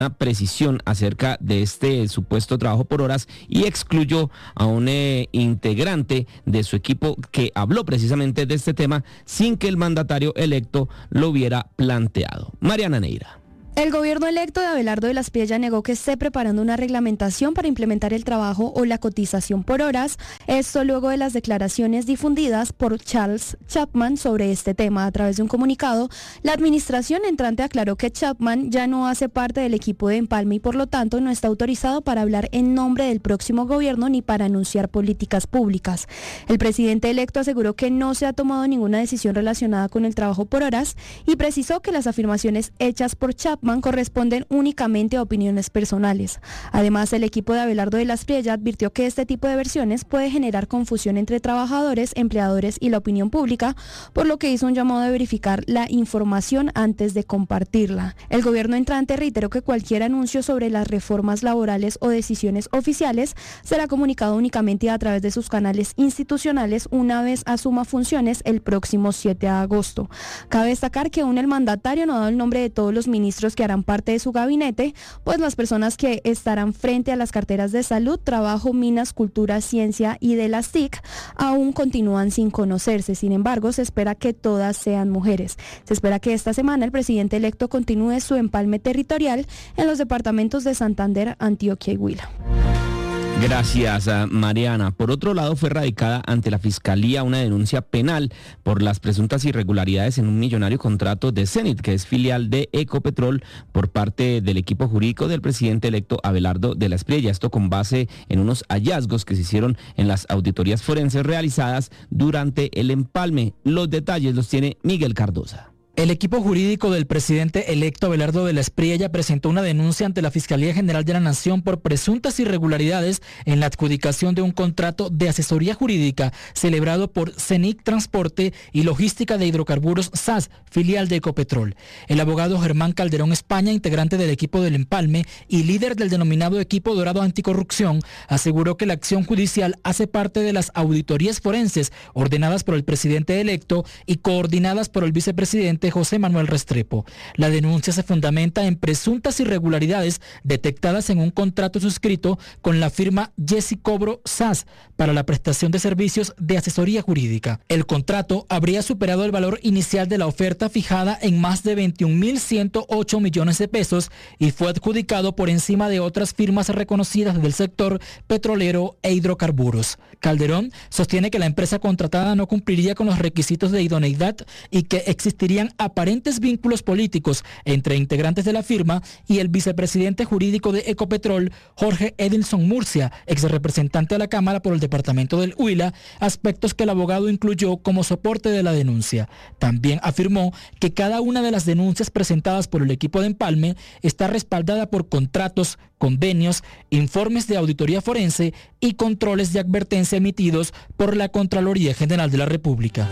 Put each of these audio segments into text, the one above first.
una precisión acerca de este supuesto trabajo por horas y excluyó a un integrante de su equipo que habló precisamente de este tema sin que el mandatario electo lo hubiera planteado. Mariana Neira. El gobierno electo de Abelardo de la Espriella negó que esté preparando una reglamentación para implementar el trabajo o la cotización por horas. Esto luego de las declaraciones difundidas por Charles Chapman sobre este tema. A través de un comunicado, la administración entrante aclaró que Chapman ya no hace parte del equipo de Empalme y por lo tanto no está autorizado para hablar en nombre del próximo gobierno ni para anunciar políticas públicas. El presidente electo aseguró que no se ha tomado ninguna decisión relacionada con el trabajo por horas y precisó que las afirmaciones hechas por Chapman corresponden únicamente a opiniones personales. Además, el equipo de Abelardo de la Espriella advirtió que este tipo de versiones puede generar confusión entre trabajadores, empleadores y la opinión pública, por lo que hizo un llamado a verificar la información antes de compartirla. El gobierno entrante reiteró que cualquier anuncio sobre las reformas laborales o decisiones oficiales será comunicado únicamente a través de sus canales institucionales una vez asuma funciones el próximo 7 de agosto. Cabe destacar que aún el mandatario no ha dado el nombre de todos los ministros que harán parte de su gabinete, pues las personas que estarán frente a las carteras de salud, trabajo, minas, cultura, ciencia y de las TIC aún continúan sin conocerse. Sin embargo, se espera que todas sean mujeres. Se espera que esta semana el presidente electo continúe su empalme territorial en los departamentos de Santander, Antioquia y Huila. Gracias, Mariana. Por otro lado, fue radicada ante la Fiscalía una denuncia penal por las presuntas irregularidades en un millonario contrato de Cenit, que es filial de Ecopetrol, por parte del equipo jurídico del presidente electo Abelardo de la Espriella. Esto con base en unos hallazgos que se hicieron en las auditorías forenses realizadas durante el empalme. Los detalles los tiene Miguel Cardosa. El equipo jurídico del presidente electo Abelardo de la Espriella presentó una denuncia ante la Fiscalía General de la Nación por presuntas irregularidades en la adjudicación de un contrato de asesoría jurídica celebrado por CENIC Transporte y Logística de Hidrocarburos SAS, filial de Ecopetrol. El abogado Germán Calderón España, integrante del equipo del empalme y líder del denominado equipo dorado anticorrupción, aseguró que la acción judicial hace parte de las auditorías forenses ordenadas por el presidente electo y coordinadas por el vicepresidente José Manuel Restrepo. La denuncia se fundamenta en presuntas irregularidades detectadas en un contrato suscrito con la firma Jessy Cobro SAS para la prestación de servicios de asesoría jurídica. El contrato habría superado el valor inicial de la oferta fijada en más de 21.108 millones de pesos y fue adjudicado por encima de otras firmas reconocidas del sector petrolero e hidrocarburos. Calderón sostiene que la empresa contratada no cumpliría con los requisitos de idoneidad y que existirían aparentes vínculos políticos entre integrantes de la firma y el vicepresidente jurídico de Ecopetrol, Jorge Edilson Murcia, ex representante a la Cámara por el departamento del Huila, aspectos que el abogado incluyó como soporte de la denuncia. También afirmó que cada una de las denuncias presentadas por el equipo de empalme está respaldada por contratos, convenios, informes de auditoría forense y controles de advertencia emitidos por la Contraloría General de la República.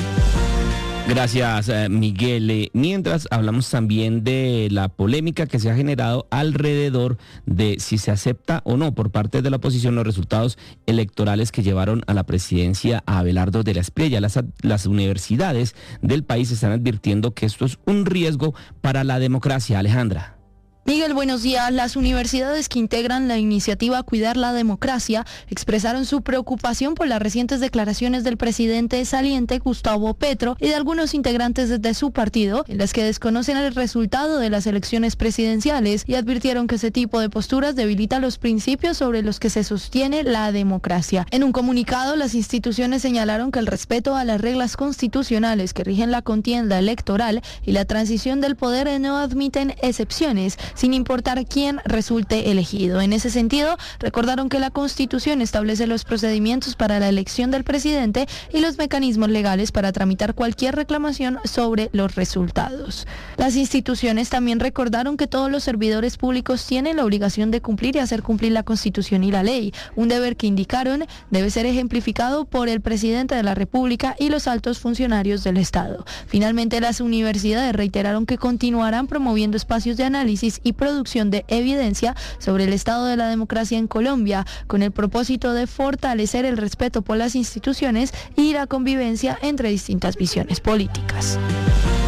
Gracias, Miguel. Mientras hablamos también de la polémica que se ha generado alrededor de si se acepta o no por parte de la oposición los resultados electorales que llevaron a la presidencia a Abelardo de la Espriella. Las universidades del país están advirtiendo que esto es un riesgo para la democracia. Alejandra. Miguel, buenos días. Las universidades que integran la iniciativa Cuidar la Democracia expresaron su preocupación por las recientes declaraciones del presidente saliente Gustavo Petro y de algunos integrantes de su partido, en las que desconocen el resultado de las elecciones presidenciales y advirtieron que ese tipo de posturas debilita los principios sobre los que se sostiene la democracia. En un comunicado, las instituciones señalaron que el respeto a las reglas constitucionales que rigen la contienda electoral y la transición del poder no admiten excepciones, sin importar quién resulte elegido. En ese sentido, recordaron que la Constitución establece los procedimientos para la elección del presidente y los mecanismos legales para tramitar cualquier reclamación sobre los resultados. Las instituciones también recordaron que todos los servidores públicos tienen la obligación de cumplir y hacer cumplir la Constitución y la ley, un deber que indicaron debe ser ejemplificado por el presidente de la República y los altos funcionarios del Estado. Finalmente, las universidades reiteraron que continuarán promoviendo espacios de análisis y producción de evidencia sobre el estado de la democracia en Colombia, con el propósito de fortalecer el respeto por las instituciones y la convivencia entre distintas visiones políticas.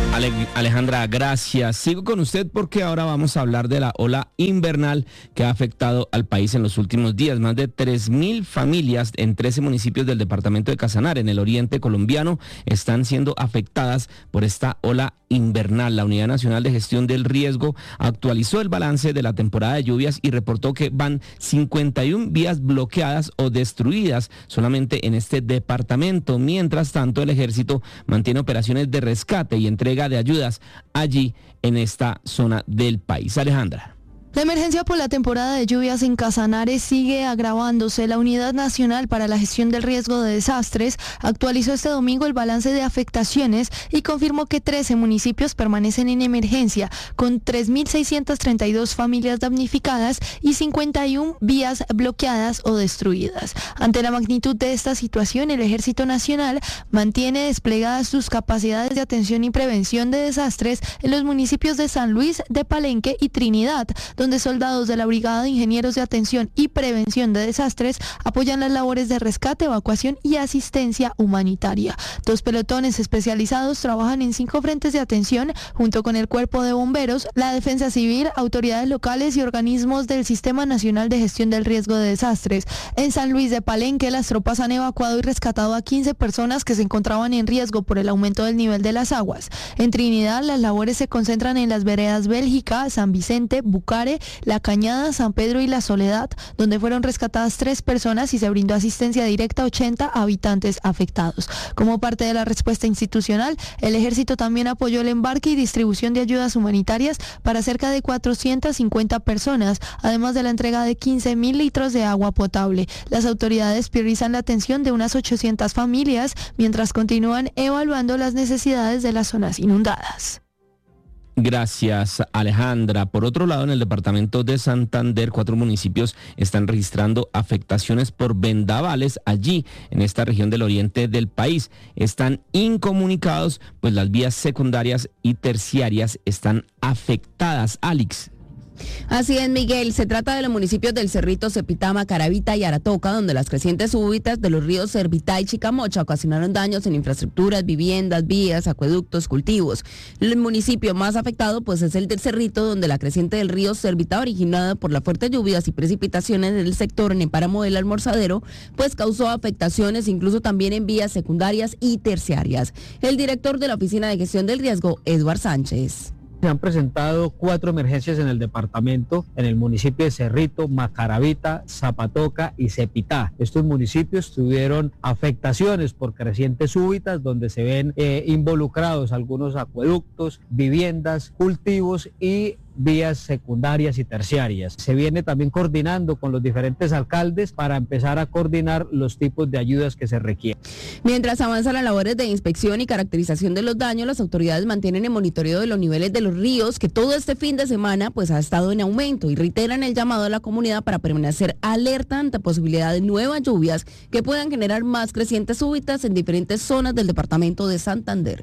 Alejandra, gracias. Sigo con usted porque ahora vamos a hablar de la ola invernal que ha afectado al país en los últimos días. Más de 3.000 familias en 13 municipios del departamento de Casanare, en el oriente colombiano, están siendo afectadas por esta ola invernal. La Unidad Nacional de Gestión del Riesgo actualizó el balance de la temporada de lluvias y reportó que van 51 vías bloqueadas o destruidas solamente en este departamento. Mientras tanto, el ejército mantiene operaciones de rescate y entrega de ayudas allí en esta zona del país. Alejandra. La emergencia por la temporada de lluvias en Casanare sigue agravándose. La Unidad Nacional para la Gestión del Riesgo de Desastres actualizó este domingo el balance de afectaciones y confirmó que 13 municipios permanecen en emergencia, con 3.632 familias damnificadas y 51 vías bloqueadas o destruidas. Ante la magnitud de esta situación, el Ejército Nacional mantiene desplegadas sus capacidades de atención y prevención de desastres en los municipios de San Luis, de Palenque y Trinidad, donde soldados de la Brigada de Ingenieros de Atención y Prevención de Desastres apoyan las labores de rescate, evacuación y asistencia humanitaria. 2 pelotones especializados trabajan en 5 frentes de atención junto con el Cuerpo de Bomberos, la Defensa Civil, autoridades locales y organismos del Sistema Nacional de Gestión del Riesgo de Desastres. En San Luis de Palenque, las tropas han evacuado y rescatado a 15 personas que se encontraban en riesgo por el aumento del nivel de las aguas. En Trinidad, las labores se concentran en las veredas Bélgica, San Vicente, Bucare, La Cañada, San Pedro y La Soledad, donde fueron rescatadas 3 personas y se brindó asistencia directa a 80 habitantes afectados. Como parte de la respuesta institucional, el Ejército también apoyó el embarque y distribución de ayudas humanitarias para cerca de 450 personas, además de la entrega de 15.000 litros de agua potable. Las autoridades priorizan la atención de unas 800 familias, mientras continúan evaluando las necesidades de las zonas inundadas. Gracias, Alejandra. Por otro lado, en el departamento de Santander, 4 municipios están registrando afectaciones por vendavales allí, en esta región del oriente del país. Están incomunicados, pues las vías secundarias y terciarias están afectadas. Alex. Así es, Miguel. Se trata de los municipios del Cerrito, Cepitá, Macaravita y Aratoca, donde las crecientes súbitas de los ríos Cervitá y Chicamocha ocasionaron daños en infraestructuras, viviendas, vías, acueductos, cultivos. El municipio más afectado pues es el del Cerrito, donde la creciente del río Cervitá, originada por las fuertes lluvias y precipitaciones del sector en el páramo del Almorzadero, pues causó afectaciones incluso también en vías secundarias y terciarias. El director de la Oficina de Gestión del Riesgo, Eduard Sánchez. Se han presentado 4 emergencias en el departamento, en el municipio de Cerrito, Macaravita, Zapatoca y Cepitá. Estos municipios tuvieron afectaciones por crecientes súbitas, donde se ven involucrados algunos acueductos, viviendas, cultivos y vías secundarias y terciarias. Se viene también coordinando con los diferentes alcaldes para empezar a coordinar los tipos de ayudas que se requieren. Mientras avanzan las labores de inspección y caracterización de los daños, las autoridades mantienen el monitoreo de los niveles de los ríos, que todo este fin de semana pues ha estado en aumento, y reiteran el llamado a la comunidad para permanecer alerta ante posibilidad de nuevas lluvias que puedan generar más crecientes súbitas en diferentes zonas del departamento de Santander.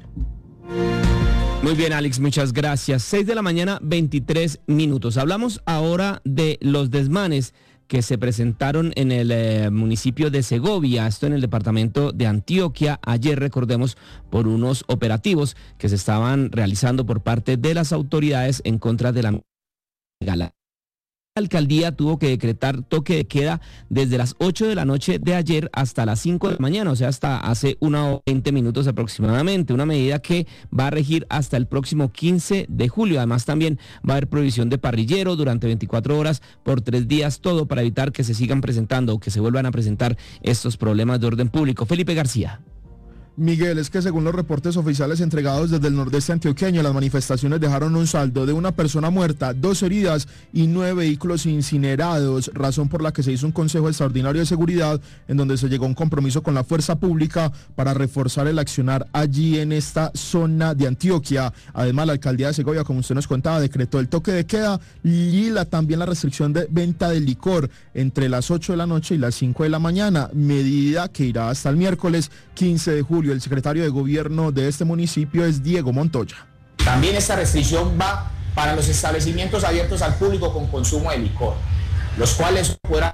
Muy bien, Alex, muchas gracias. 6 de la mañana, 23 minutos. Hablamos ahora de los desmanes que se presentaron en el municipio de Segovia, esto en el departamento de Antioquia. Ayer, recordemos, por unos operativos que se estaban realizando por parte de las autoridades en contra de la gala. La alcaldía tuvo que decretar toque de queda desde las 8 de la noche de ayer hasta las 5 de la mañana, o sea, hasta hace 1 hora 20 minutos aproximadamente, una medida que va a regir hasta el próximo 15 de julio. Además, también va a haber prohibición de parrillero durante 24 horas por 3 días, todo para evitar que se sigan presentando o que se vuelvan a presentar estos problemas de orden público. Felipe García. Miguel, es que según los reportes oficiales entregados desde el nordeste antioqueño, las manifestaciones dejaron un saldo de una persona muerta, 2 heridas y 9 vehículos incinerados, razón por la que se hizo un consejo extraordinario de seguridad en donde se llegó a un compromiso con la fuerza pública para reforzar el accionar allí en esta zona de Antioquia. Además, la alcaldía de Segovia, como usted nos contaba, decretó el toque de queda y también la restricción de venta de licor entre las 8 de la noche y las 5 de la mañana, medida que irá hasta el miércoles 15 de julio. El secretario de gobierno de este municipio es Diego Montoya. También esta restricción va para los establecimientos abiertos al público con consumo de licor, los cuales podrán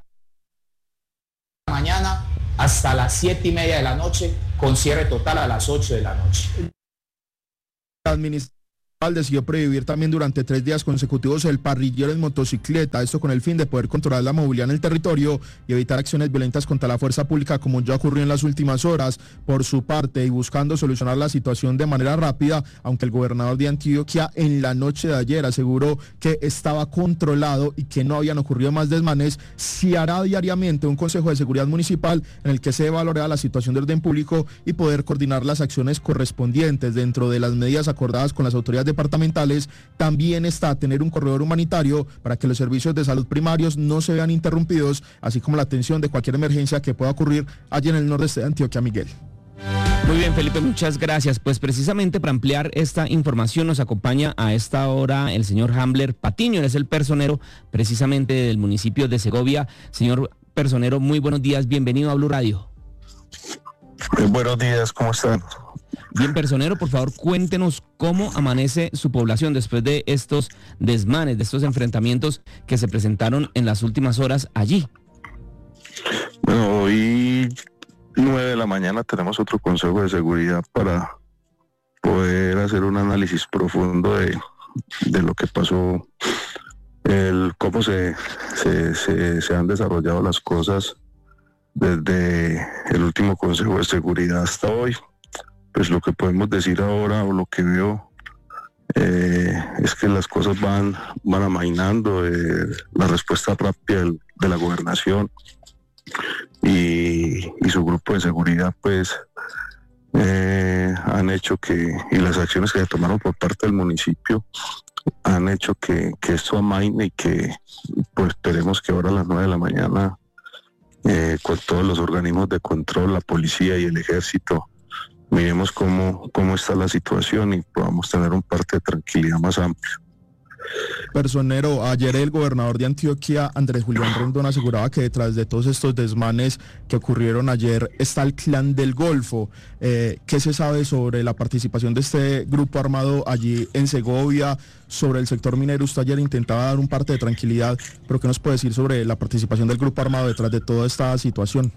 mañana hasta las 7:30 de la noche, con cierre total a las 8 de la noche. administración decidió prohibir también durante 3 días consecutivos el parrillero en motocicleta, esto con el fin de poder controlar la movilidad en el territorio y evitar acciones violentas contra la fuerza pública como ya ocurrió en las últimas horas. Por su parte, y buscando solucionar la situación de manera rápida, aunque el gobernador de Antioquia en la noche de ayer aseguró que estaba controlado y que no habían ocurrido más desmanes, se hará diariamente un consejo de seguridad municipal en el que se evaluará la situación de orden público y poder coordinar las acciones correspondientes. Dentro de las medidas acordadas con las autoridades departamentales también está tener un corredor humanitario para que los servicios de salud primarios no se vean interrumpidos, así como la atención de cualquier emergencia que pueda ocurrir allí en el nordeste de Antioquia. Miguel. Muy bien, Felipe, muchas gracias. Pues precisamente para ampliar esta información nos acompaña a esta hora el señor Hambler Patiño, él es el personero precisamente del municipio de Segovia. Señor personero, muy buenos días, bienvenido a Blue Radio. Buenos días, ¿cómo están? Bien, personero, por favor, cuéntenos cómo amanece su población después de estos desmanes, de estos enfrentamientos que se presentaron en las últimas horas allí. Bueno, hoy 9 de la mañana tenemos otro consejo de seguridad para poder hacer un análisis profundo de lo que pasó, cómo se han desarrollado las cosas desde el último consejo de seguridad hasta hoy. Pues lo que podemos decir ahora, o lo que veo, es que las cosas van amainando. La respuesta rápida de la gobernación y su grupo de seguridad pues han hecho y las acciones que se tomaron por parte del municipio han hecho que esto amaine y que pues esperemos que ahora a las 9 de la mañana con todos los organismos de control, la policía y el ejército, miremos cómo está la situación y podamos tener un parte de tranquilidad más amplio. Personero, ayer el gobernador de Antioquia, Andrés Julián Rondón, aseguraba que detrás de todos estos desmanes que ocurrieron ayer está el Clan del Golfo. ¿Qué se sabe sobre la participación de este grupo armado allí en Segovia, sobre el sector minero? Usted ayer intentaba dar un parte de tranquilidad, pero ¿qué nos puede decir sobre la participación del grupo armado detrás de toda esta situación?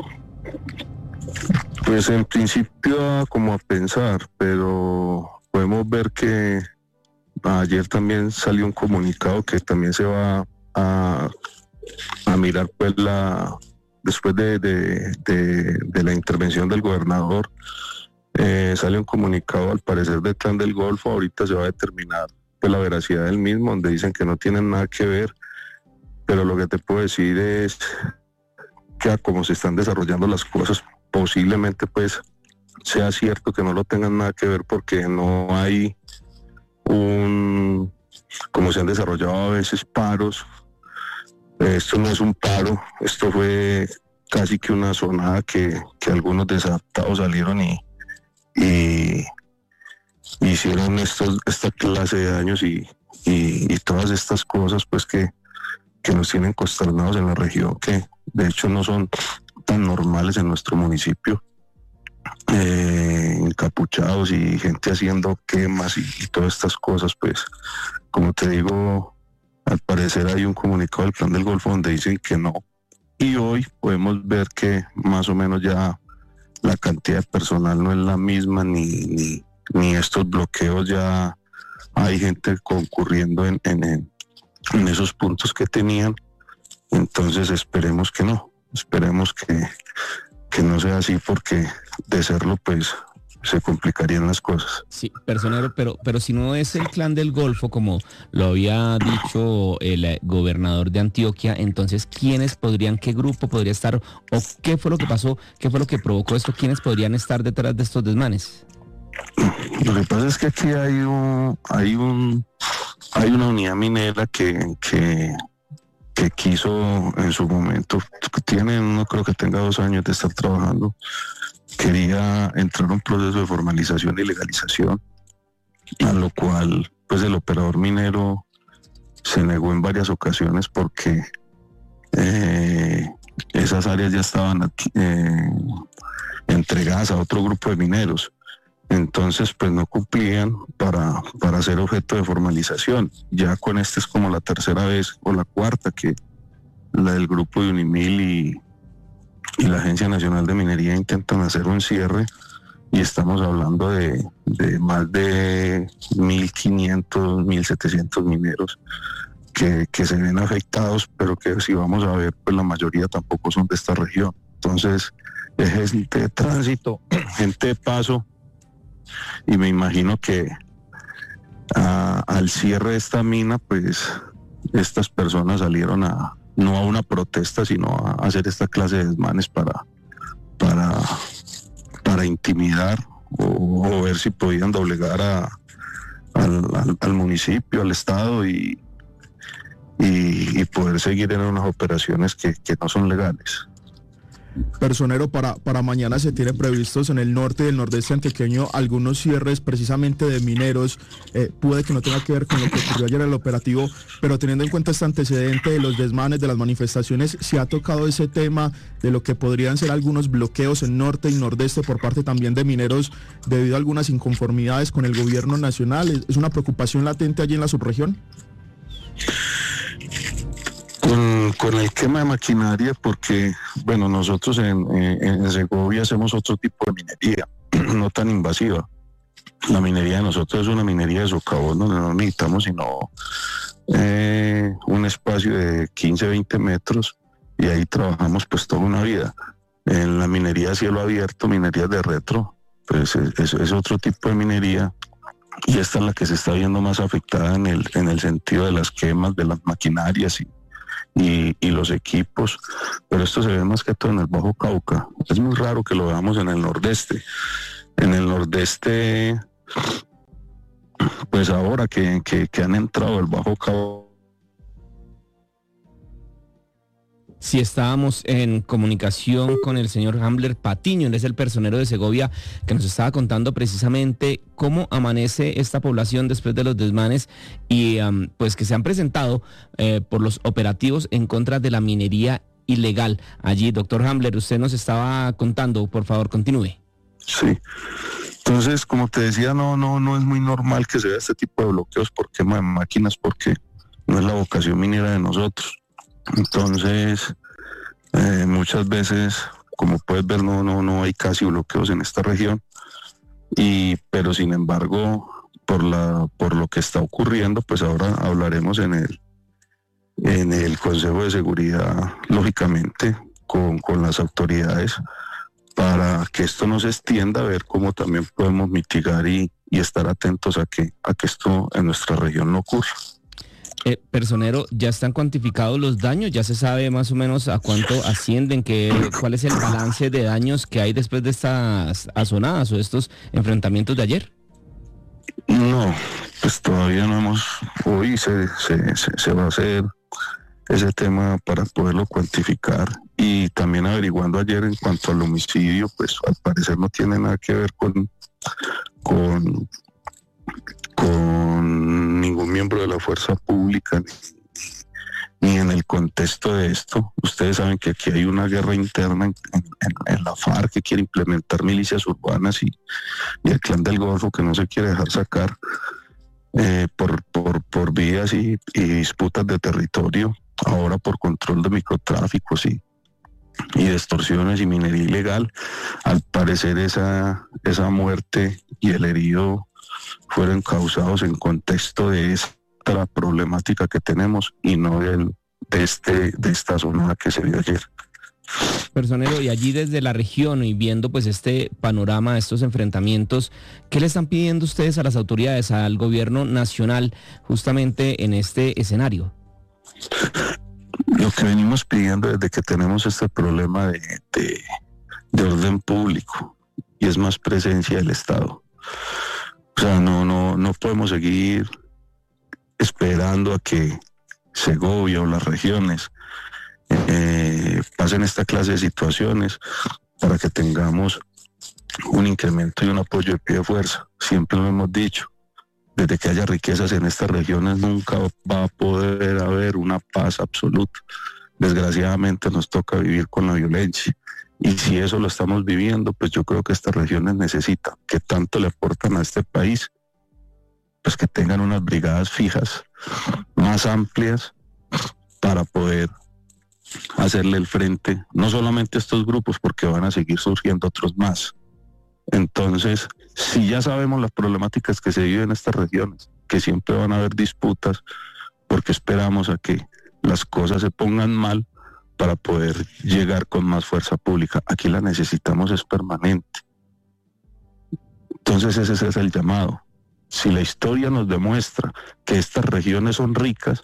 Pues en principio como a pensar, pero podemos ver que ayer también salió un comunicado que también se va a mirar pues después de la intervención del gobernador, sale un comunicado al parecer del Clan del Golfo. Ahorita se va a determinar pues la veracidad del mismo, donde dicen que no tienen nada que ver, pero lo que te puedo decir es que a como se están desarrollando las cosas, posiblemente pues sea cierto que no lo tengan nada que ver, porque no hay como se han desarrollado a veces paros. Esto no es un paro, esto fue casi que una sonada que algunos desadaptados salieron y hicieron esta clase de daños y todas estas cosas pues que nos tienen consternados en la región, que de hecho no son tan normales en nuestro municipio. Encapuchados y gente haciendo quemas y todas estas cosas, pues como te digo, al parecer hay un comunicado del Plan del Golfo donde dicen que no, y hoy podemos ver que más o menos ya la cantidad de personal no es la misma, ni estos bloqueos, ya hay gente concurriendo en esos puntos que tenían. Entonces esperemos que no sea así, porque de serlo pues se complicarían las cosas. Sí, personero, pero si no es el Clan del Golfo, como lo había dicho el gobernador de Antioquia, entonces qué grupo podría estar, o qué fue lo que pasó, qué fue lo que provocó esto, quiénes podrían estar detrás de estos desmanes? Lo que pasa es que aquí hay una unidad minera que quiso en su momento, no creo que tenga 2 años de estar trabajando, quería entrar a un proceso de formalización y legalización, a lo cual pues el operador minero se negó en varias ocasiones porque esas áreas ya estaban entregadas a otro grupo de mineros. Entonces pues no cumplían para ser objeto de formalización. Ya con este es como la 3ª vez o la 4ª que la del grupo de Unimil y la Agencia Nacional de Minería intentan hacer un cierre y estamos hablando de más de 1.500, 1.700 mineros que se ven afectados, pero que si vamos a ver, pues la mayoría tampoco son de esta región. Entonces, es gente de tránsito, gente de paso, y me imagino que al cierre de esta mina, pues estas personas salieron no a una protesta, sino a hacer esta clase de desmanes para intimidar o ver si podían doblegar al municipio, al Estado y poder seguir en unas operaciones que no son legales. Personero, para mañana se tiene previstos en el norte y el nordeste antioqueño algunos cierres precisamente de mineros. Puede que no tenga que ver con lo que ocurrió ayer en el operativo, pero teniendo en cuenta este antecedente de los desmanes, de las manifestaciones, se ha tocado ese tema de lo que podrían ser algunos bloqueos en norte y nordeste por parte también de mineros debido a algunas inconformidades con el gobierno nacional. ¿Es una preocupación latente allí en la subregión? Con el quema de maquinaria, porque bueno, nosotros en Segovia hacemos otro tipo de minería, no tan invasiva. La minería de nosotros es una minería de socavón, donde no necesitamos sino un espacio de 15, 20 metros, y ahí trabajamos pues toda una vida. En la minería a cielo abierto, minería de retro, pues es otro tipo de minería, y esta es la que se está viendo más afectada en el sentido de las quemas de las maquinarias y los equipos, pero esto se ve más que todo en el Bajo Cauca. Es muy raro que lo veamos en el nordeste. En el nordeste, pues ahora que han entrado el Bajo Cauca. Si estábamos en comunicación con el señor Hambler Patiño, él es el personero de Segovia, que nos estaba contando precisamente cómo amanece esta población después de los desmanes y pues que se han presentado por los operativos en contra de la minería ilegal. Allí, doctor Hambler, usted nos estaba contando, por favor, continúe. Sí, entonces, como te decía, no es muy normal que se vea este tipo de bloqueos por quema de máquinas, porque no es la vocación minera de nosotros. Entonces, muchas veces, como puedes ver, no hay casi bloqueos en esta región, pero sin embargo, por lo que está ocurriendo, pues ahora hablaremos en el Consejo de Seguridad, lógicamente, con las autoridades, para que esto no se extienda, a ver cómo también podemos mitigar y estar atentos a que esto en nuestra región no ocurra. Personero, ¿ya están cuantificados los daños? ¿Ya se sabe más o menos a cuánto ascienden? ¿Cuál es el balance de daños que hay después de estas azonadas o estos enfrentamientos de ayer? No, pues todavía no hemos... Hoy se va a hacer ese tema para poderlo cuantificar, y también averiguando ayer en cuanto al homicidio, pues al parecer no tiene nada que ver con ningún miembro de la fuerza pública ni en el contexto de esto. Ustedes saben que aquí hay una guerra interna en la FARC, que quiere implementar milicias urbanas, y el Clan del Golfo, que no se quiere dejar sacar por vías y disputas de territorio, ahora por control de microtráficos y de extorsiones y minería ilegal. Al parecer esa muerte y el herido fueron causados en contexto de esta problemática que tenemos y no de esta zona que se vio ayer. Personero, y allí desde la región y viendo pues este panorama, estos enfrentamientos, ¿qué le están pidiendo ustedes a las autoridades, al gobierno nacional, justamente en este escenario? Lo que venimos pidiendo desde que tenemos este problema de orden público, y es más presencia del Estado. O sea, no podemos seguir esperando a que Segovia o las regiones pasen esta clase de situaciones para que tengamos un incremento y un apoyo de pie de fuerza. Siempre lo hemos dicho, desde que haya riquezas en estas regiones nunca va a poder haber una paz absoluta. Desgraciadamente nos toca vivir con la violencia, y si eso lo estamos viviendo, pues yo creo que estas regiones necesitan, que tanto le aportan a este país, pues que tengan unas brigadas fijas más amplias para poder hacerle el frente, no solamente a estos grupos, porque van a seguir surgiendo otros más. Entonces, si ya sabemos las problemáticas que se viven en estas regiones, que siempre van a haber disputas, porque esperamos a que las cosas se pongan mal para poder llegar con más fuerza pública. Aquí la necesitamos, es permanente. Entonces ese es el llamado. Si la historia nos demuestra que estas regiones son ricas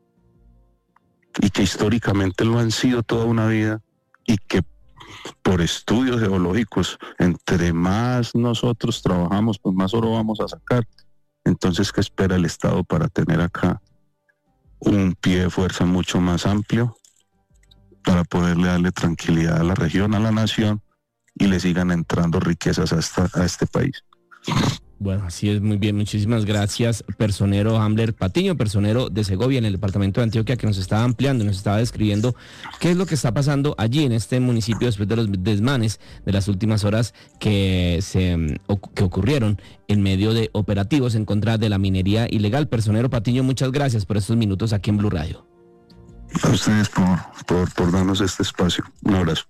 y que históricamente lo han sido toda una vida, y que por estudios geológicos, entre más nosotros trabajamos, pues más oro vamos a sacar. Entonces, ¿qué espera el Estado para tener acá un pie de fuerza mucho más amplio para poderle darle tranquilidad a la región, a la nación, y le sigan entrando riquezas a este país? Bueno, así es, muy bien, muchísimas gracias, personero Hamler Patiño, personero de Segovia en el departamento de Antioquia, que nos estaba ampliando, nos estaba describiendo qué es lo que está pasando allí en este municipio después de los desmanes de las últimas horas que ocurrieron en medio de operativos en contra de la minería ilegal. Personero Patiño, muchas gracias por estos minutos aquí en Blue Radio. A ustedes por darnos este espacio. Un abrazo.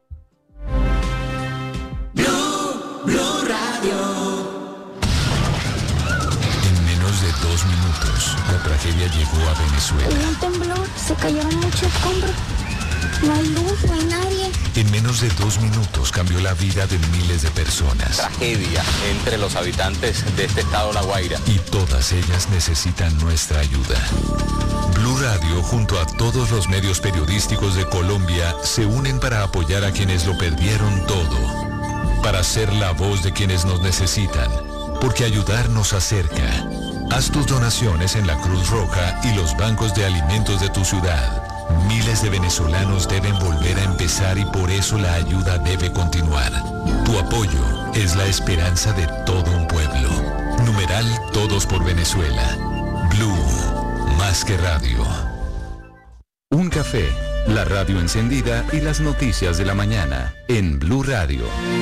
Blue Radio. 2 minutos, la tragedia llegó a Venezuela. Hubo un temblor, se cayeron muchos escombros. No hay luz, no hay nadie. En menos de 2 minutos cambió la vida de miles de personas. Tragedia entre los habitantes de este estado La Guaira. Y todas ellas necesitan nuestra ayuda. Blue Radio, junto a todos los medios periodísticos de Colombia, se unen para apoyar a quienes lo perdieron todo. Para ser la voz de quienes nos necesitan. Porque ayudar nos acerca. Haz tus donaciones en la Cruz Roja y los bancos de alimentos de tu ciudad. Miles de venezolanos deben volver a empezar y por eso la ayuda debe continuar. Tu apoyo es la esperanza de todo un pueblo. Numeral Todos por Venezuela. Blue, más que radio. Un café, la radio encendida y las noticias de la mañana en Blue Radio.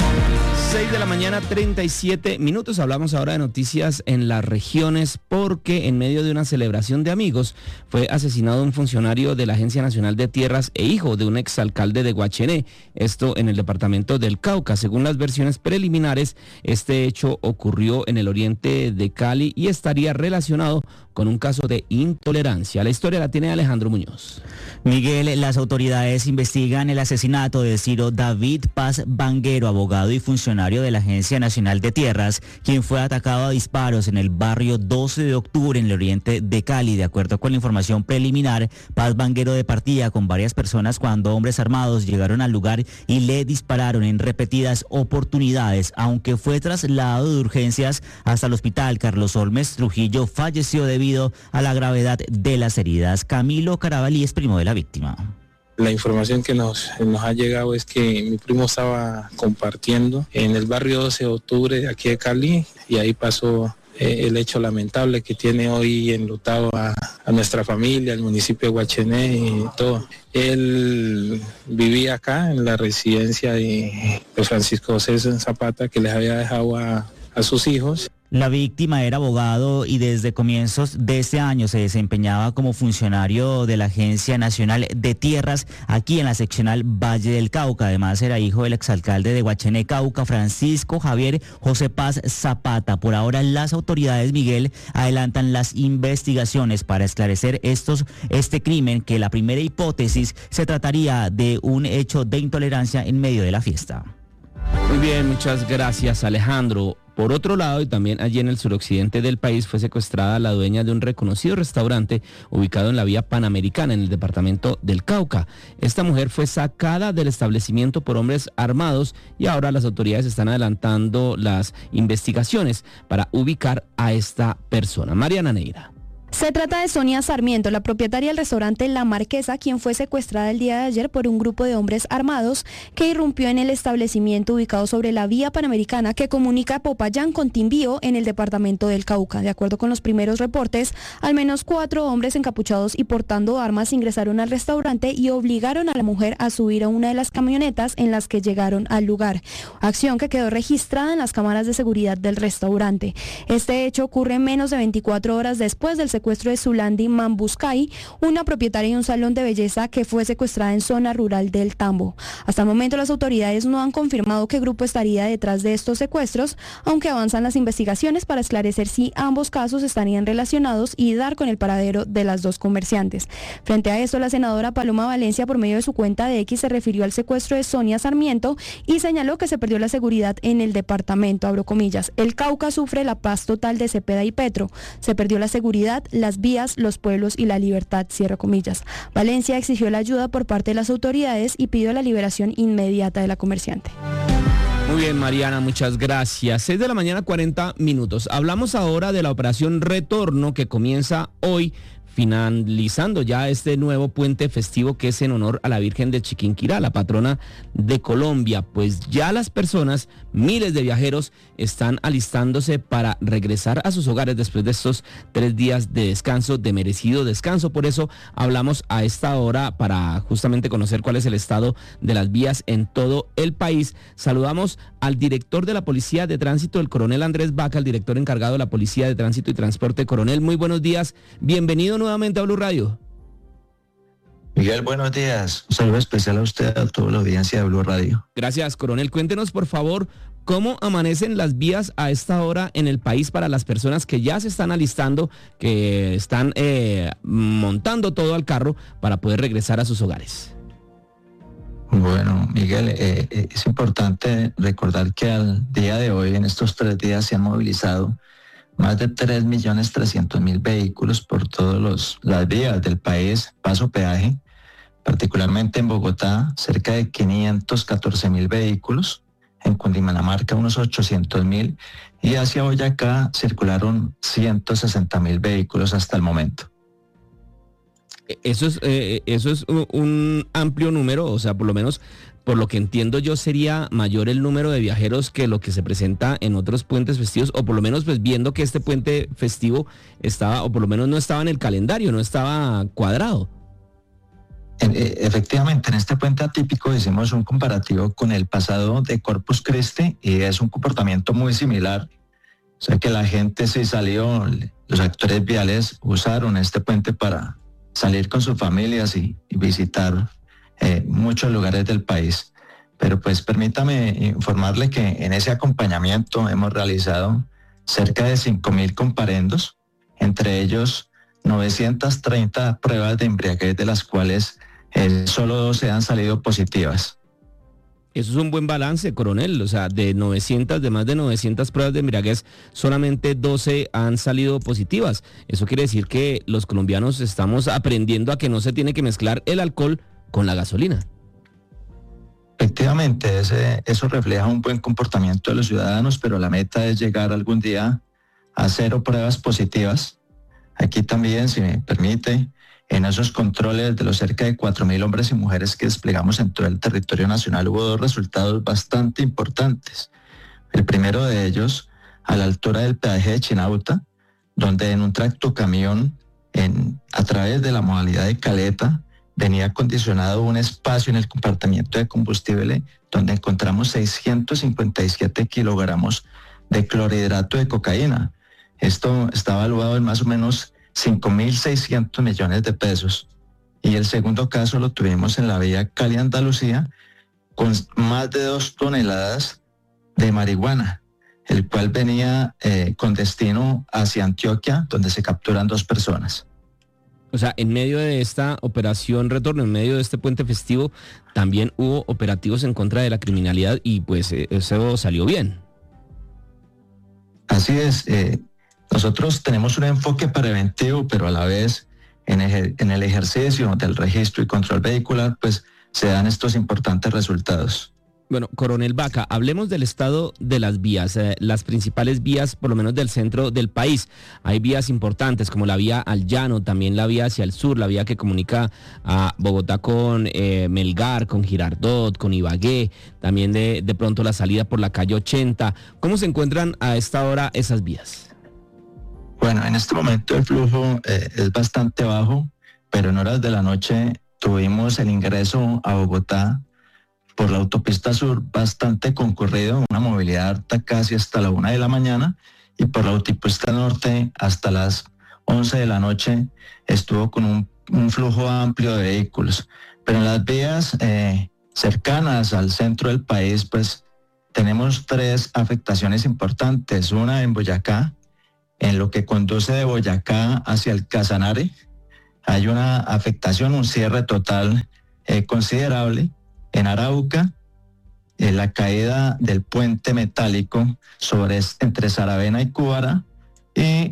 6 de la mañana, 37 minutos. Hablamos ahora de noticias en las regiones porque en medio de una celebración de amigos fue asesinado un funcionario de la Agencia Nacional de Tierras e hijo de un exalcalde de Guachené, esto en el departamento del Cauca. Según las versiones preliminares, este hecho ocurrió en el oriente de Cali y estaría relacionado con un caso de intolerancia. La historia la tiene Alejandro Muñoz. Miguel, las autoridades investigan el asesinato de Ciro David Paz Vanguero, abogado y funcionario de la Agencia Nacional de Tierras, quien fue atacado a disparos en el barrio 12 de octubre en el oriente de Cali. De acuerdo con la información preliminar, Paz Vanguero departía con varias personas cuando hombres armados llegaron al lugar y le dispararon en repetidas oportunidades. Aunque fue trasladado de urgencias hasta el hospital Carlos Olmes Trujillo, falleció debido a la gravedad de las heridas. Camilo Carabalí es primo de la víctima. La información que nos ha llegado es que mi primo estaba compartiendo en el barrio 12 de octubre de aquí de Cali y ahí pasó el hecho lamentable que tiene hoy enlutado a nuestra familia, al municipio de Guachené y todo. Él vivía acá en la residencia de Francisco José Zapata, que les había dejado a sus hijos. La víctima era abogado y desde comienzos de este año se desempeñaba como funcionario de la Agencia Nacional de Tierras aquí en la seccional Valle del Cauca. Además era hijo del exalcalde de Guachené, Cauca, Francisco Javier José Paz Zapata. Por ahora las autoridades, Miguel, adelantan las investigaciones para esclarecer este crimen, que la primera hipótesis se trataría de un hecho de intolerancia en medio de la fiesta. Muy bien, muchas gracias, Alejandro. Por otro lado, y también allí en el suroccidente del país, fue secuestrada la dueña de un reconocido restaurante ubicado en la vía Panamericana, en el departamento del Cauca. Esta mujer fue sacada del establecimiento por hombres armados y ahora las autoridades están adelantando las investigaciones para ubicar a esta persona. Mariana Neira. Se trata de Sonia Sarmiento, la propietaria del restaurante La Marquesa, quien fue secuestrada el día de ayer por un grupo de hombres armados que irrumpió en el establecimiento ubicado sobre la vía Panamericana que comunica Popayán con Timbío en el departamento del Cauca. De acuerdo con los primeros reportes, al menos 4 hombres encapuchados y portando armas ingresaron al restaurante y obligaron a la mujer a subir a una de las camionetas en las que llegaron al lugar. Acción que quedó registrada en las cámaras de seguridad del restaurante. Este hecho ocurre menos de 24 horas después del secuestro secuestro de Zulandi Mambuscay, una propietaria de un salón de belleza que fue secuestrada en zona rural del Tambo. Hasta el momento las autoridades no han confirmado qué grupo estaría detrás de estos secuestros, aunque avanzan las investigaciones para esclarecer si ambos casos estarían relacionados y dar con el paradero de las dos comerciantes. Frente a esto, la senadora Paloma Valencia, por medio de su cuenta de X, se refirió al secuestro de Sonia Sarmiento y señaló que se perdió la seguridad en el departamento, abro comillas. El Cauca sufre la paz total de Cepeda y Petro. Se perdió la seguridad, las vías, los pueblos y la libertad, cierro comillas. Valencia exigió la ayuda por parte de las autoridades y pidió la liberación inmediata de la comerciante. Muy bien, Mariana, muchas gracias. 6 de la mañana, 40 minutos. Hablamos ahora de la operación Retorno que comienza hoy, finalizando ya este nuevo puente festivo que es en honor a la Virgen de Chiquinquirá, la patrona de Colombia. Pues ya las personas, miles de viajeros, están alistándose para regresar a sus hogares después de estos 3 días de descanso, de merecido descanso. Por eso hablamos a esta hora para justamente conocer cuál es el estado de las vías en todo el país. Saludamos al director de la Policía de Tránsito, el coronel Andrés Vaca, el director encargado de la Policía de Tránsito y Transporte. Coronel, muy buenos días. Bienvenido nuevamente a Blue Radio. Miguel, buenos días. Un saludo especial a usted, a toda la audiencia de Blue Radio. Gracias, coronel. Cuéntenos, por favor, cómo amanecen las vías a esta hora en el país para las personas que ya se están alistando, que están montando todo al carro para poder regresar a sus hogares. Bueno, Miguel, es importante recordar que al día de hoy, en estos 3 días, se han movilizado más de 3.300.000 vehículos por todas las vías del país, paso peaje, particularmente en Bogotá, cerca de 514.000 vehículos, en Cundinamarca unos 800.000 y hacia Boyacá circularon 160.000 vehículos hasta el momento. Eso es un amplio número, o sea, por lo menos, por lo que entiendo yo, sería mayor el número de viajeros que lo que se presenta en otros puentes festivos, o por lo menos pues viendo que este puente festivo estaba, o por lo menos no estaba en el calendario, no estaba cuadrado. Efectivamente, en este puente atípico hicimos un comparativo con el pasado de Corpus Christi y es un comportamiento muy similar. O sea que la gente se salió, los actores viales usaron este puente para salir con sus familias y visitar muchos lugares del país. Pero pues permítame informarle que en ese acompañamiento hemos realizado cerca de 5.000 comparendos, entre ellos 930 pruebas de embriaguez, de las cuales solo 12 han salido positivas. Eso es un buen balance, coronel, o sea, de más de 900 pruebas de embriaguez, solamente 12 han salido positivas. Eso quiere decir que los colombianos estamos aprendiendo a que no se tiene que mezclar el alcohol con la gasolina. Efectivamente, eso refleja un buen comportamiento de los ciudadanos, pero la meta es llegar algún día a 0 pruebas positivas. Aquí también, si me permite, en esos controles de los cerca de 4.000 hombres y mujeres que desplegamos en todo el territorio nacional hubo 2 resultados bastante importantes. El primero de ellos, a la altura del peaje de Chinauta, donde en un tractocamión, a través de la modalidad de caleta, venía acondicionado un espacio en el compartimiento de combustible donde encontramos 657 kilogramos de clorhidrato de cocaína. Esto está evaluado en más o menos 5.600 millones de pesos. Y el segundo caso lo tuvimos en la vía Cali-Andalucía con más de 2 toneladas de marihuana, el cual venía con destino hacia Antioquia, donde se capturan 2 personas. O sea, en medio de esta operación Retorno, en medio de este puente festivo, también hubo operativos en contra de la criminalidad y pues eso salió bien. Así es. Nosotros tenemos un enfoque preventivo, pero a la vez en el ejercicio del registro y control vehicular, pues se dan estos importantes resultados. Bueno, coronel Vaca, hablemos del estado de las vías, las principales vías, por lo menos del centro del país. Hay vías importantes como la vía al llano, también la vía hacia el sur, la vía que comunica a Bogotá con Melgar, con Girardot, con Ibagué, también de pronto la salida por la calle 80. ¿Cómo se encuentran a esta hora esas vías? Bueno, en este momento el flujo es bastante bajo, pero en horas de la noche tuvimos el ingreso a Bogotá por la autopista sur bastante concurrido, una movilidad alta casi hasta la 1 de la mañana, y por la autopista norte hasta las 11 de la noche estuvo con un flujo amplio de vehículos. Pero en las vías cercanas al centro del país, pues tenemos 3 afectaciones importantes. Una en Boyacá, en lo que conduce de Boyacá hacia el Casanare, hay una afectación, un cierre total considerable. En Arauca, la caída del puente metálico entre Saravena y Cúbara, y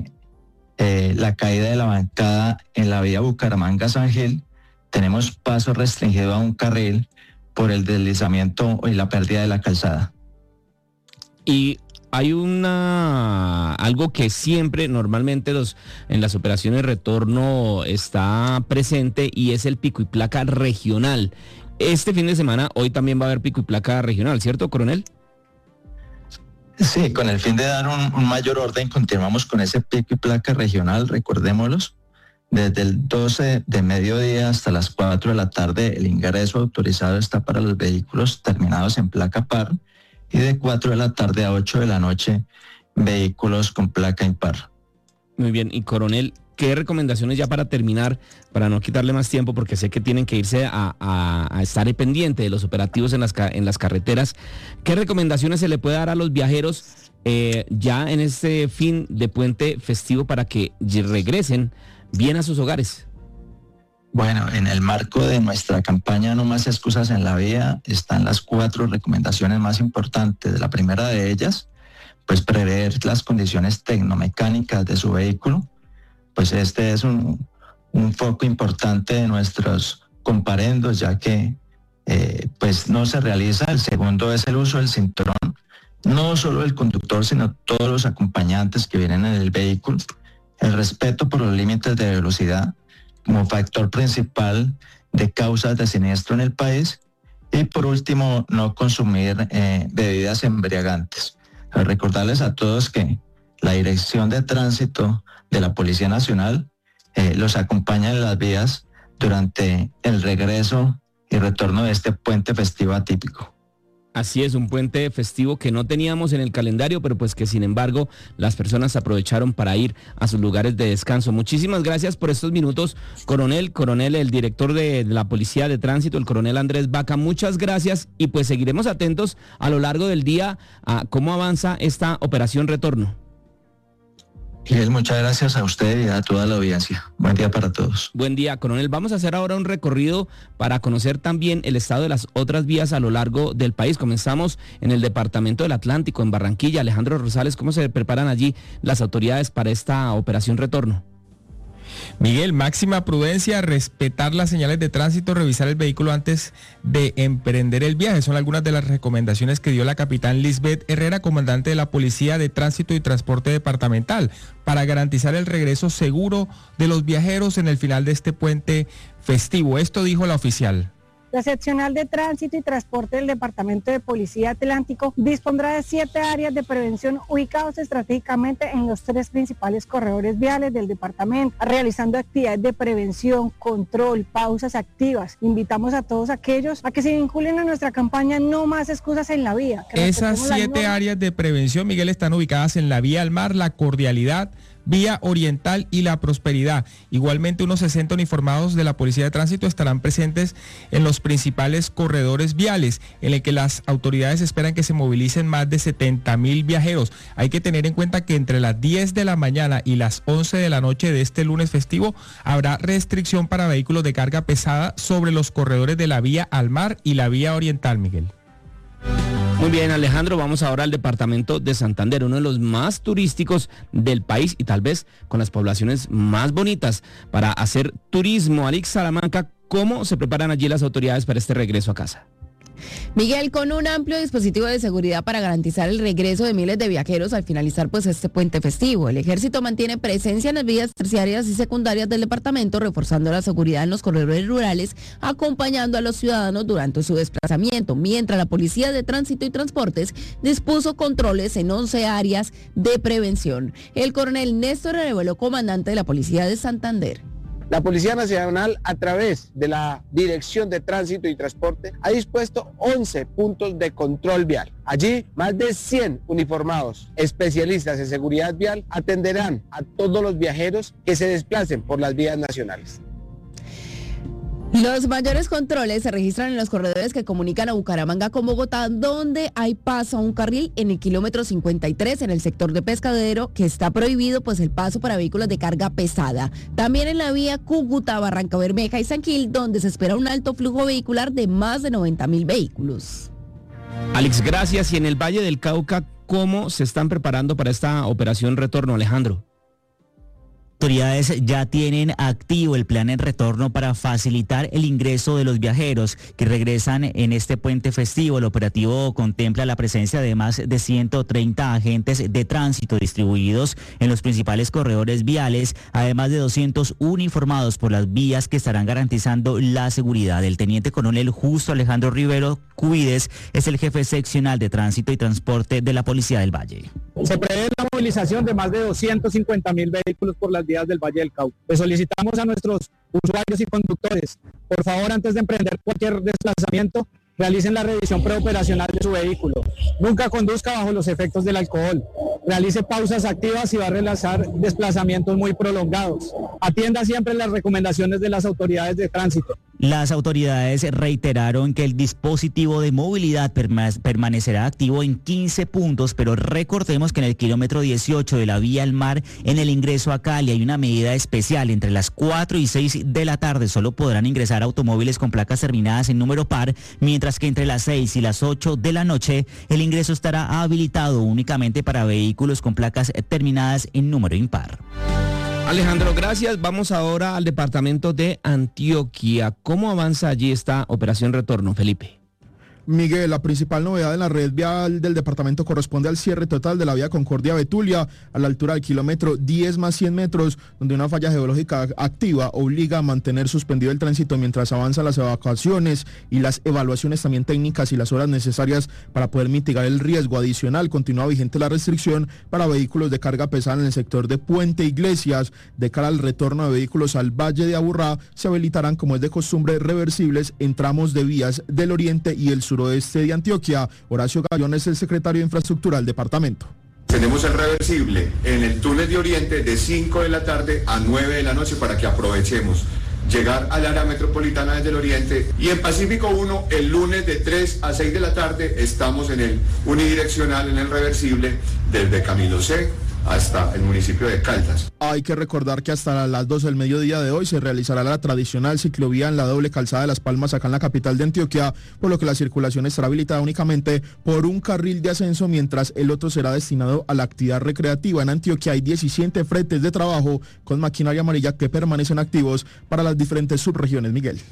la caída de la bancada en la vía Bucaramanga-San Gil. Tenemos paso restringido a un carril por el deslizamiento y la pérdida de la calzada. Y hay algo que siempre, normalmente en las operaciones de retorno está presente, y es el pico y placa regional. Este fin de semana, hoy también va a haber pico y placa regional, ¿cierto, coronel? Sí, con el fin de dar un mayor orden, continuamos con ese pico y placa regional, recordémoslos. Desde el 12 de mediodía hasta las 4 de la tarde, el ingreso autorizado está para los vehículos terminados en placa par, y de 4 de la tarde a 8 de la noche, vehículos con placa impar. Muy bien, y coronel, ¿qué recomendaciones ya para terminar, para no quitarle más tiempo, porque sé que tienen que irse a estar pendiente de los operativos en las carreteras? ¿Qué recomendaciones se le puede dar a los viajeros ya en este fin de puente festivo para que regresen bien a sus hogares? Bueno, en el marco de nuestra campaña No Más Excusas en la Vía están las 4 recomendaciones más importantes. La primera de ellas, pues prever las condiciones tecnomecánicas de su vehículo. Pues este es un foco importante de nuestros comparendos, ya que pues no se realiza. El segundo es el uso del cinturón, no solo el conductor, sino todos los acompañantes que vienen en el vehículo. El respeto por los límites de velocidad como factor principal de causas de siniestro en el país. Y por último, no consumir bebidas embriagantes. Recordarles a todos que la Dirección de Tránsito de la Policía Nacional los acompaña en las vías durante el regreso y retorno de este puente festivo atípico. Así es, un puente festivo que no teníamos en el calendario, pero pues que sin embargo las personas aprovecharon para ir a sus lugares de descanso. Muchísimas gracias por estos minutos, coronel, el director de la Policía de Tránsito, el coronel Andrés Vaca, muchas gracias, y pues seguiremos atentos a lo largo del día a cómo avanza esta operación retorno. Miguel, muchas gracias a usted y a toda la audiencia. Buen día para todos. Buen día, coronel. Vamos a hacer ahora un recorrido para conocer también el estado de las otras vías a lo largo del país. Comenzamos en el departamento del Atlántico, en Barranquilla. Alejandro Rosales, ¿cómo se preparan allí las autoridades para esta operación retorno? Miguel, máxima prudencia, respetar las señales de tránsito, revisar el vehículo antes de emprender el viaje. Son algunas de las recomendaciones que dio la capitán Lisbeth Herrera, comandante de la Policía de Tránsito y Transporte Departamental, para garantizar el regreso seguro de los viajeros en el final de este puente festivo. Esto dijo la oficial. La seccional de tránsito y transporte del Departamento de Policía Atlántico dispondrá de 7 áreas de prevención ubicados estratégicamente en los 3 principales corredores viales del departamento, realizando actividades de prevención, control, pausas activas. Invitamos a todos aquellos a que se vinculen a nuestra campaña No Más Excusas en la Vía. Esas 7 áreas de prevención, Miguel, están ubicadas en la Vía al Mar, La Cordialidad, Vía Oriental y La Prosperidad. Igualmente, unos 60 uniformados de la Policía de Tránsito estarán presentes en los principales corredores viales, en el que las autoridades esperan que se movilicen más de 70,000 viajeros. Hay que tener en cuenta que entre las 10 de la mañana y las 11 de la noche de este lunes festivo habrá restricción para vehículos de carga pesada sobre los corredores de la Vía al Mar y la Vía Oriental, Miguel. Muy bien, Alejandro, vamos ahora al departamento de Santander, uno de los más turísticos del país y tal vez con las poblaciones más bonitas para hacer turismo. Alix Salamanca, ¿cómo se preparan allí las autoridades para este regreso a casa? Miguel, con un amplio dispositivo de seguridad para garantizar el regreso de miles de viajeros al finalizar pues este puente festivo. El ejército mantiene presencia en las vías terciarias y secundarias del departamento, reforzando la seguridad en los corredores rurales, acompañando a los ciudadanos durante su desplazamiento, mientras la Policía de Tránsito y Transportes dispuso controles en 11 áreas de prevención. El coronel Néstor Arevalo, comandante de la Policía de Santander. La Policía Nacional, a través de la Dirección de Tránsito y Transporte, ha dispuesto 11 puntos de control vial. Allí, más de 100 uniformados, especialistas en seguridad vial, atenderán a todos los viajeros que se desplacen por las vías nacionales. Los mayores controles se registran en los corredores que comunican a Bucaramanga con Bogotá, donde hay paso a un carril en el kilómetro 53 en el sector de Pescadero, que está prohibido pues el paso para vehículos de carga pesada. También en la vía Cúcuta, Barranca Bermeja y San Gil, donde se espera un alto flujo vehicular de más de 90.000 vehículos. Alex, gracias. Y en el Valle del Cauca, ¿cómo se están preparando para esta operación retorno, Alejandro? Autoridades ya tienen activo el plan en retorno para facilitar el ingreso de los viajeros que regresan en este puente festivo. El operativo contempla la presencia de más de 130 agentes de tránsito distribuidos en los principales corredores viales, además de 200 uniformados por las vías que estarán garantizando la seguridad. El teniente coronel Justo Alejandro Rivero Cuides es el jefe seccional de tránsito y transporte de la Policía del Valle. Se prevé la movilización de más de 250.000 vehículos por las vías del Valle del Cauca. Le solicitamos a nuestros usuarios y conductores, por favor, antes de emprender cualquier desplazamiento, realicen la revisión preoperacional de su vehículo. Nunca conduzca bajo los efectos del alcohol. Realice pausas activas y va a realizar desplazamientos muy prolongados. Atienda siempre las recomendaciones de las autoridades de tránsito. Las autoridades reiteraron que el dispositivo de movilidad permanecerá activo en 15 puntos, pero recordemos que en el kilómetro 18 de la vía al mar, en el ingreso a Cali, hay una medida especial. Entre las 4 y 6 de la tarde solo podrán ingresar automóviles con placas terminadas en número par, mientras que entre las 6 y las 8 de la noche el ingreso estará habilitado únicamente para vehículos con placas terminadas en número impar. Alejandro, gracias. Vamos ahora al departamento de Antioquia. ¿Cómo avanza allí esta operación retorno, Felipe? Miguel, la principal novedad en la red vial del departamento corresponde al cierre total de la vía Concordia-Betulia a la altura del kilómetro 10 más 100 metros, donde una falla geológica activa obliga a mantener suspendido el tránsito mientras avanzan las evacuaciones y las evaluaciones también técnicas y las horas necesarias para poder mitigar el riesgo. Adicional, continúa vigente la restricción para vehículos de carga pesada en el sector de Puente Iglesias. De cara al retorno de vehículos al Valle de Aburrá, se habilitarán, como es de costumbre, reversibles en tramos de vías del oriente y el suroeste de Antioquia. Horacio Gallón es el secretario de Infraestructura del departamento. Tenemos el reversible en el túnel de oriente de 5 de la tarde a 9 de la noche para que aprovechemos llegar al área metropolitana desde el oriente, y en Pacífico 1 el lunes de 3 a 6 de la tarde estamos en el unidireccional, en el reversible desde Camilo C hasta el municipio de Caldas. Hay que recordar que hasta las 12 del mediodía de hoy se realizará la tradicional ciclovía en la doble calzada de Las Palmas, acá en la capital de Antioquia, por lo que la circulación estará habilitada únicamente por un carril de ascenso, mientras el otro será destinado a la actividad recreativa. En Antioquia hay 17 fretes de trabajo con maquinaria amarilla que permanecen activos para las diferentes subregiones. Miguel.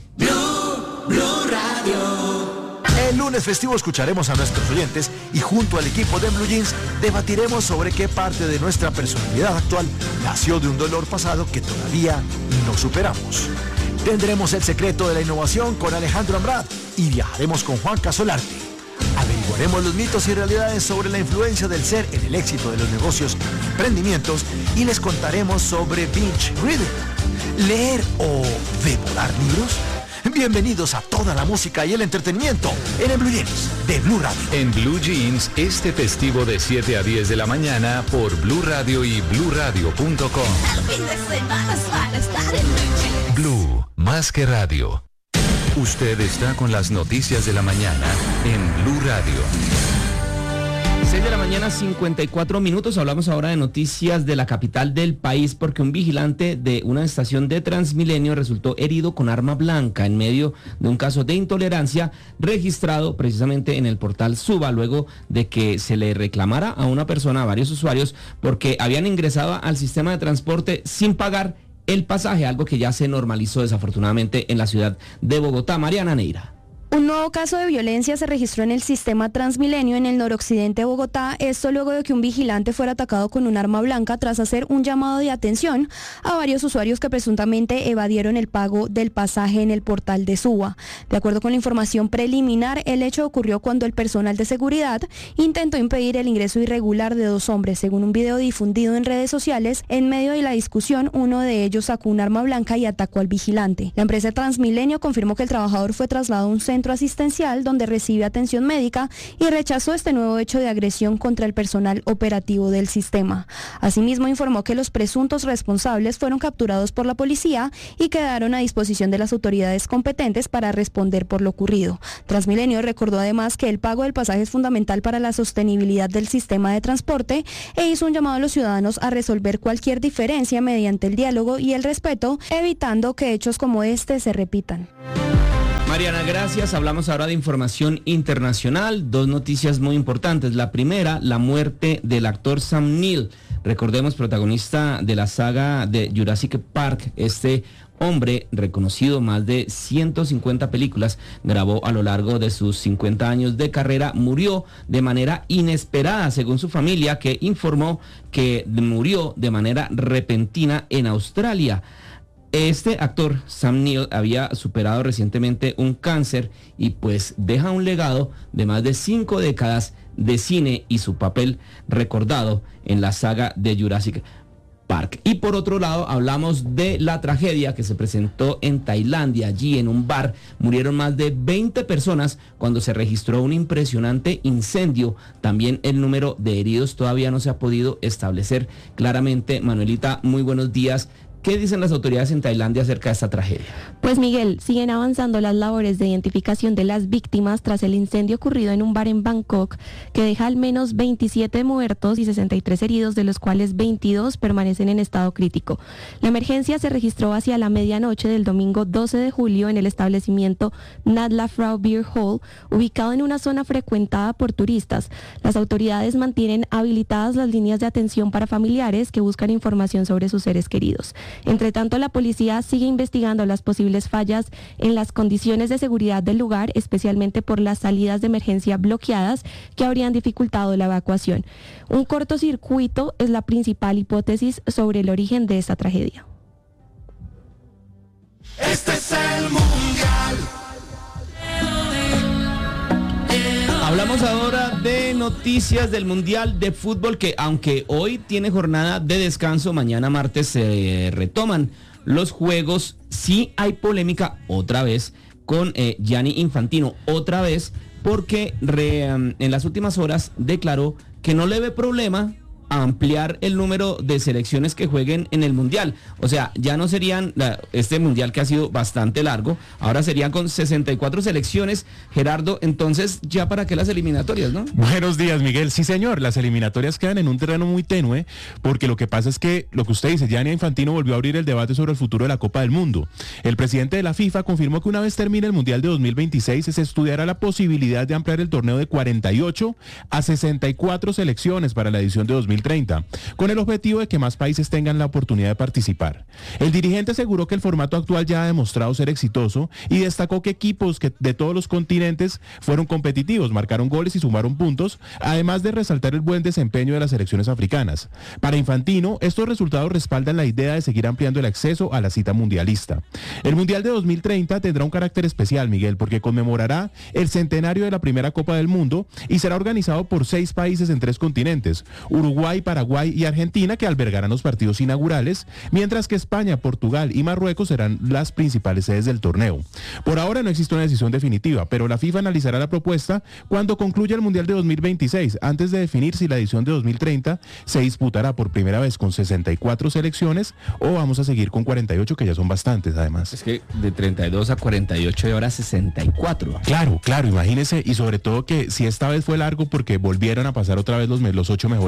Blue Radio. El lunes festivo escucharemos a nuestros oyentes y junto al equipo de Blue Jeans debatiremos sobre qué parte de nuestra personalidad actual nació de un dolor pasado que todavía no superamos. Tendremos el secreto de la innovación con Alejandro Ambrad y viajaremos con Juan Casolarte. Averiguaremos los mitos y realidades sobre la influencia del ser en el éxito de los negocios y emprendimientos y les contaremos sobre binge reading, leer o devorar libros. Bienvenidos a toda la música y el entretenimiento en el Blue Jeans de Blue Radio. En Blue Jeans, este festivo de 7 a 10 de la mañana por Blue Radio y BlueRadio.com. Blue, más que radio. Usted está con las noticias de la mañana en Blue Radio. 6 de la mañana, 54 minutos. Hablamos ahora de noticias de la capital del país, porque un vigilante de una estación de Transmilenio resultó herido con arma blanca en medio de un caso de intolerancia registrado precisamente en el portal Suba, luego de que se le reclamara a una persona, a varios usuarios, porque habían ingresado al sistema de transporte sin pagar el pasaje, algo que ya se normalizó desafortunadamente en la ciudad de Bogotá. Mariana Neira. Un nuevo caso de violencia se registró en el sistema Transmilenio en el noroccidente de Bogotá, esto luego de que un vigilante fuera atacado con un arma blanca tras hacer un llamado de atención a varios usuarios que presuntamente evadieron el pago del pasaje en el portal de Suba. De acuerdo con la información preliminar, el hecho ocurrió cuando el personal de seguridad intentó impedir el ingreso irregular de dos hombres. Según un video difundido en redes sociales, en medio de la discusión, uno de ellos sacó un arma blanca y atacó al vigilante. La empresa Transmilenio confirmó que el trabajador fue trasladado a un centro asistencial donde recibe atención médica y rechazó este nuevo hecho de agresión contra el personal operativo del sistema. Asimismo, informó que los presuntos responsables fueron capturados por la policía y quedaron a disposición de las autoridades competentes para responder por lo ocurrido. Transmilenio recordó además que el pago del pasaje es fundamental para la sostenibilidad del sistema de transporte e hizo un llamado a los ciudadanos a resolver cualquier diferencia mediante el diálogo y el respeto, evitando que hechos como este se repitan. Mariana, gracias. Hablamos ahora de información internacional. Dos noticias muy importantes. La primera, la muerte del actor Sam Neill. Recordemos, protagonista de la saga de Jurassic Park. Este hombre, reconocido más de 150 películas, grabó a lo largo de sus 50 años de carrera, murió de manera inesperada, según su familia, que informó que murió de manera repentina en Australia. Este actor, Sam Neill, había superado recientemente un cáncer y pues deja un legado de más de 5 décadas de cine y su papel recordado en la saga de Jurassic Park. Y por otro lado, hablamos de la tragedia que se presentó en Tailandia. Allí en un bar murieron más de 20 personas cuando se registró un impresionante incendio. También el número de heridos todavía no se ha podido establecer claramente. Manuelita, muy buenos días. ¿Qué dicen las autoridades en Tailandia acerca de esta tragedia? Pues Miguel, siguen avanzando las labores de identificación de las víctimas tras el incendio ocurrido en un bar en Bangkok que deja al menos 27 muertos y 63 heridos, de los cuales 22 permanecen en estado crítico. La emergencia se registró hacia la medianoche del domingo 12 de julio en el establecimiento Nat La Frau Beer Hall, ubicado en una zona frecuentada por turistas. Las autoridades mantienen habilitadas las líneas de atención para familiares que buscan información sobre sus seres queridos. Entre tanto, la policía sigue investigando las posibles fallas en las condiciones de seguridad del lugar, especialmente por las salidas de emergencia bloqueadas que habrían dificultado la evacuación. Un cortocircuito es la principal hipótesis sobre el origen de esta tragedia. Este es el Mundial. Hablamos ahora de noticias del Mundial de Fútbol, que aunque hoy tiene jornada de descanso, mañana martes se retoman los juegos. Sí hay polémica otra vez con Gianni Infantino, otra vez, porque en las últimas horas declaró que no le ve problema a ampliar el número de selecciones que jueguen en el Mundial. O sea, ya no serían este Mundial que ha sido bastante largo, ahora serían con 64 selecciones. Gerardo, entonces, ¿ya para qué las eliminatorias, no? Buenos días, Miguel. Sí, señor, las eliminatorias quedan en un terreno muy tenue, porque lo que pasa es que, lo que usted dice, Gianni Infantino volvió a abrir el debate sobre el futuro de la Copa del Mundo. El presidente de la FIFA confirmó que una vez termine el Mundial de 2026, se estudiará la posibilidad de ampliar el torneo de 48 a 64 selecciones para la edición de 2030, con el objetivo de que más países tengan la oportunidad de participar. El dirigente aseguró que el formato actual ya ha demostrado ser exitoso y destacó que equipos de todos los continentes fueron competitivos, marcaron goles y sumaron puntos, además de resaltar el buen desempeño de las selecciones africanas. Para Infantino, estos resultados respaldan la idea de seguir ampliando el acceso a la cita mundialista. El Mundial de 2030 tendrá un carácter especial, Miguel, porque conmemorará el centenario de la primera Copa del Mundo y será organizado por 6 países en 3 continentes: Uruguay, Paraguay y Argentina, que albergarán los partidos inaugurales, mientras que España, Portugal y Marruecos serán las principales sedes del torneo. Por ahora no existe una decisión definitiva, pero la FIFA analizará la propuesta cuando concluya el Mundial de 2026, antes de definir si la edición de 2030 se disputará por primera vez con 64 selecciones o vamos a seguir con 48, que ya son bastantes además. Es que de 32 a 48 y ahora 64. Claro, imagínese, y sobre todo que si esta vez fue largo porque volvieron a pasar otra vez los 8 mejores terceros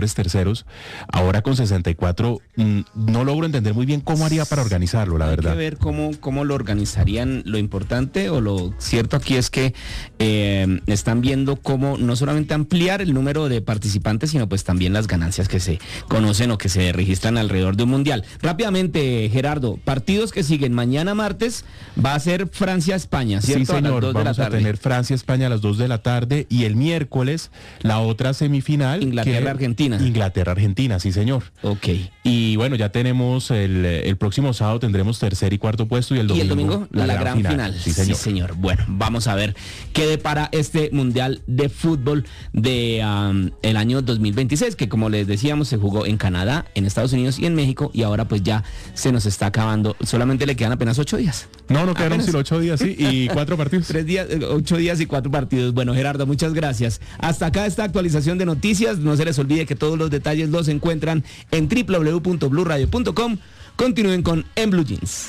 vuelos. Ahora con 64 no logro entender muy bien cómo haría para organizarlo, la verdad. Hay que ver cómo lo organizarían. Lo importante o lo cierto aquí es que están viendo cómo no solamente ampliar el número de participantes, sino pues también las ganancias que se conocen o que se registran alrededor de un mundial. Rápidamente, Gerardo, partidos que siguen mañana martes va a ser Francia-España, ¿cierto? Sí, señor, a las 2 de la vamos a tarde. tener Francia-España a las 2 de la tarde y el miércoles la otra semifinal. Inglaterra-Argentina. Inglaterra-Argentina, sí, señor. Ok. Y bueno, ya tenemos el próximo sábado tendremos tercer y cuarto puesto y el domingo la gran final. Sí, señor. Sí, señor. Bueno, vamos a ver qué depara este mundial de fútbol de el año 2026, que como les decíamos se jugó en Canadá, en Estados Unidos y en México, y ahora pues ya se nos está acabando. Solamente le quedan apenas 8 días. No quedaron sino 8 días, sí, y 4 partidos. 8 días y 4 partidos. Bueno, Gerardo, muchas gracias. Hasta acá esta actualización de noticias. No se les olvide que todos los detalles los encuentran en www.bluradio.com. Continúen con En Blue Jeans.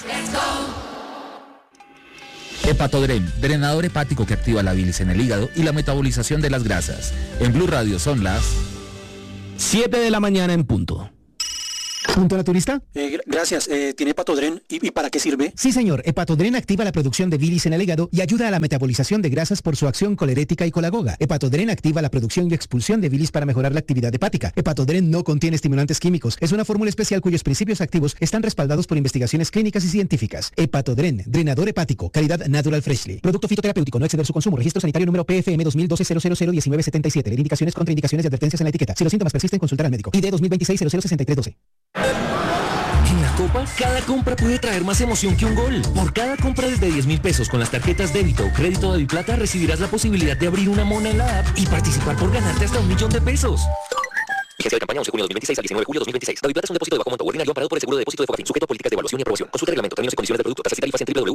Hepatodren, drenador hepático que activa la bilis en el hígado y la metabolización de las grasas. En Blue Radio son las 7 de la mañana en punto. ¿Punto a la turista? Gracias. ¿Tiene Hepatodren? ¿Y para qué sirve? Sí, señor. Hepatodren activa la producción de bilis en el hígado y ayuda a la metabolización de grasas por su acción colerética y colagoga. Hepatodren activa la producción y expulsión de bilis para mejorar la actividad hepática. Hepatodren no contiene estimulantes químicos. Es una fórmula especial cuyos principios activos están respaldados por investigaciones clínicas y científicas. Hepatodren, drenador hepático, calidad Natural Freshly. Producto fitoterapéutico, no exceder su consumo. Registro sanitario número PFM 2012-001977. Leer indicaciones, contraindicaciones y advertencias en la etiqueta. Si los síntomas persisten, consultar al médico. ID 2026-006312. En la Copa, cada compra puede traer más emoción que un gol. Por cada compra desde 10.000 pesos con las tarjetas débito o crédito Daviplata recibirás la posibilidad de abrir una mona en la app y participar por ganarte hasta $1.000.000. Vigencia de campaña 11 de junio 2026 al 19 de julio 2026. Daviplata es un depósito de bajo monto ordinario amparado por el seguro de depósito de Fogafín, sujeto a políticas de evaluación y aprobación. Consulte el reglamento, términos y condiciones del producto, tasas y tarifas en www.